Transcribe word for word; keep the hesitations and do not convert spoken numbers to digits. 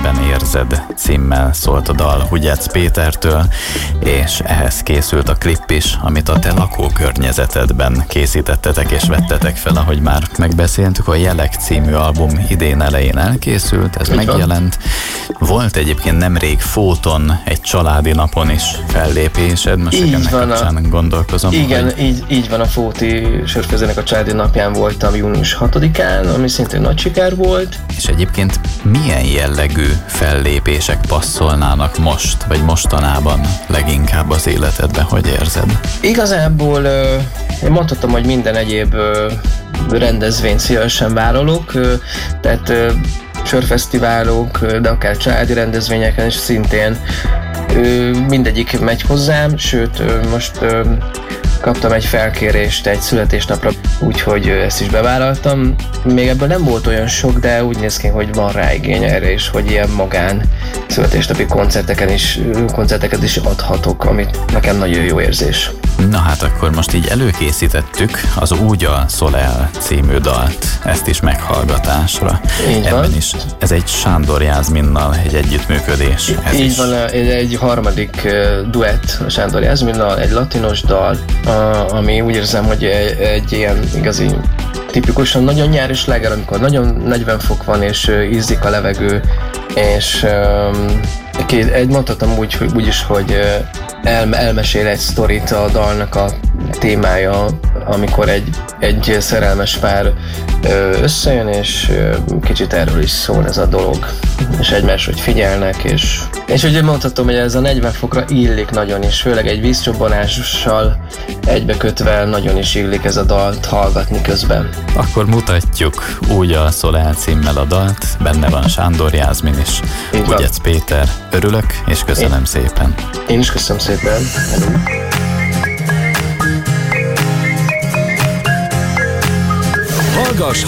Amiben érzed címmel szólt a dal Hugyec Pétertől, és ehhez készült a klip is, amit a te lakókörnyezetedben készítettetek és vettetek fel, ahogy már megbeszéltük. A Jelek című album idén elején elkészült, ez megjelent. Volt egyébként nemrég Fóton, egy családi napon is fellépésed, most így ennek van kapcsán a... gondolkozom. Igen, hogy... így, így van, a Fóti Sörfőzőnek a családi napján voltam június hatodikán, ami szintén nagy siker volt. És egyébként milyen jellegű fellépések passzolnának most, vagy mostanában leginkább az életedben, hogy érzed? Igazából én mondhatom, hogy minden egyéb rendezvényt szívesen vállalok, tehát sörfesztiválok, de akár családi rendezvényeken is szintén mindegyik megy hozzám, sőt most kaptam egy felkérést egy születésnapra, úgyhogy ezt is bevállaltam. Még ebből nem volt olyan sok, de úgy néz ki, hogy van rá igény erre is, hogy ilyen magán születésnapi koncerteken is, koncerteket is adhatok, amit nekem nagyon jó érzés. Na hát akkor most így előkészítettük az Úgy a Szolel című dalt, ezt is meghallgatásra. Így Ebben van. is ez egy Sándor Jászminnal egy együttműködés. Ez Így is. van, egy, egy harmadik uh, duett a Sándor Jászminnal, egy latinos dal, uh, ami úgy érzem, hogy egy, egy ilyen igazi tipikusan nagyon nyári sláger, amikor nagyon negyven fok van és uh, ízzik a levegő, és um, két, egy mondhatom úgy, úgy is, hogy uh, el, elmesél egy sztorit a dalnak a témája, amikor egy, egy szerelmes pár összejön, és kicsit erről is szól ez a dolog, és egymáshogy figyelnek, és, és ugye mondhatom, hogy ez a negyven fokra illik nagyon is, főleg egy vízcsobbanással egybekötve nagyon is illik ez a dalt hallgatni közben. Akkor mutatjuk Úgy a Szolel címmel a dalt, benne van Sándor Jászmin is, Hugyec Péter. Örülök, és köszönöm Én, szépen. Én is köszönöm szépen. Hallgass